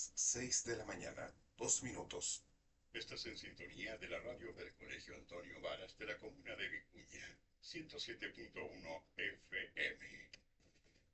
las 6 de la mañana, 2 minutos. Estás en sintonía de la radio del Colegio Antonio Varas de la comuna de Vicuña, 107.1 FM.